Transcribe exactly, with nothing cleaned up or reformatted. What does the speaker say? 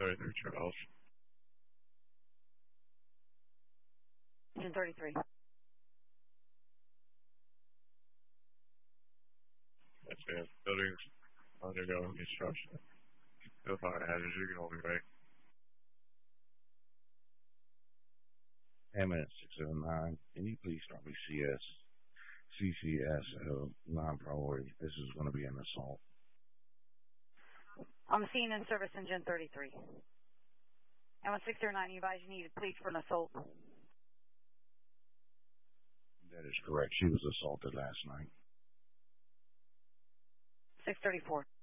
thirty-three, Charles. Engine thirty-three. That's it. Buildings undergoing construction. No fire hazards. You can hold me right. M S six oh nine, can you please start me C S, C C S O, non-priority? This is going to be an assault. I'm seeing in service engine thirty-three. M one six oh nine, you advise you need police for an assault. That is correct. She was assaulted last night. six thirty-four.